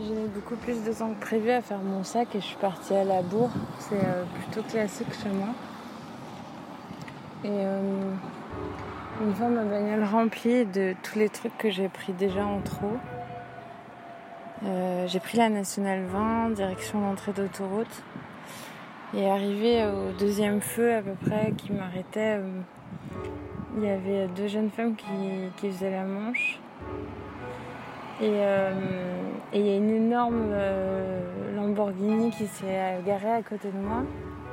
j'ai mis beaucoup plus de temps que prévu à faire mon sac et je suis partie à la bourre. C'est plutôt classique chez moi. Et une fois ma bagnole remplie de tous les trucs que j'ai pris déjà en trop, j'ai pris la Nationale 20, direction l'entrée d'autoroute. Et arrivé au deuxième feu à peu près qui m'arrêtait, il y avait 2 jeunes femmes qui faisaient la manche. Et il y a une énorme Lamborghini qui s'est garée à côté de moi.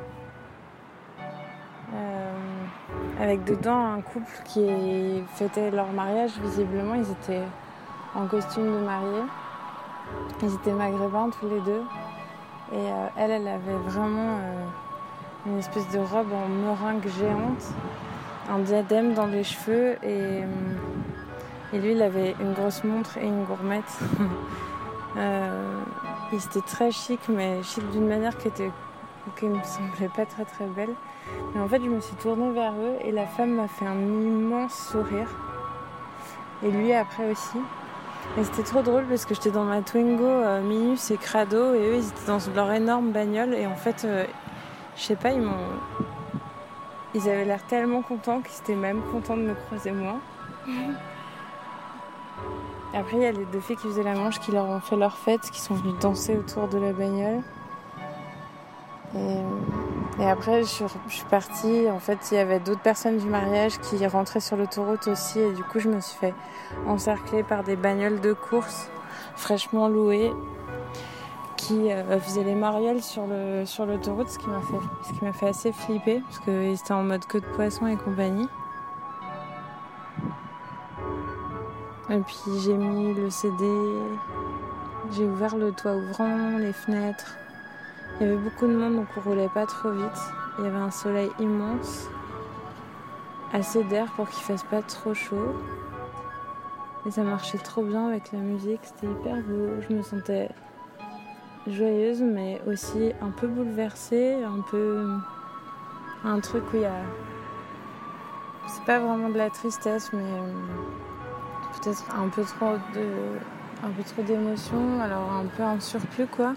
Avec dedans un couple qui fêtait leur mariage. Visiblement, ils étaient en costume de mariés. Ils étaient maghrébins tous les deux. Et elle avait vraiment une espèce de robe en meringue géante, un diadème dans les cheveux et lui, il avait une grosse montre et une gourmette. Il était très chic, mais chic d'une manière qui me semblait pas très très belle. Mais en fait, je me suis tournée vers eux et la femme m'a fait un immense sourire. Et lui après aussi. Et c'était trop drôle parce que j'étais dans ma Twingo Minus et Crado et eux, ils étaient dans leur énorme bagnole. Et en fait, je sais pas, ils avaient l'air tellement contents qu'ils étaient même contents de me croiser moi. Après, il y a les 2 filles qui faisaient la manche qui leur ont fait leur fête, qui sont venues danser autour de la bagnole. Et après, je suis partie. En fait, il y avait d'autres personnes du mariage qui rentraient sur l'autoroute aussi. Et du coup, je me suis fait encercler par des bagnoles de course fraîchement louées qui faisaient les marielles sur l'autoroute, ce qui m'a fait assez flipper parce qu'ils étaient en mode queue de poisson et compagnie. Et puis j'ai mis le CD, j'ai ouvert le toit ouvrant, les fenêtres. Il y avait beaucoup de monde donc on roulait pas trop vite. Il y avait un soleil immense, assez d'air pour qu'il fasse pas trop chaud. Et ça marchait trop bien avec la musique, c'était hyper beau. Je me sentais joyeuse mais aussi un peu bouleversée, un truc où il y a... C'est pas vraiment de la tristesse mais... peut-être un peu trop d'émotions, alors un peu en surplus quoi.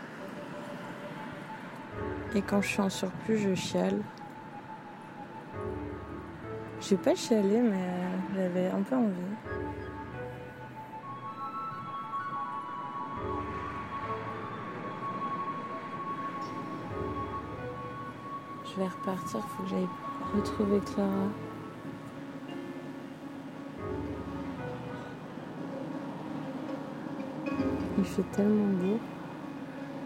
Et quand je suis en surplus, je chiale. J'ai pas chialé, mais j'avais un peu envie. Je vais repartir, faut que j'aille retrouver Clara. Il fait tellement beau.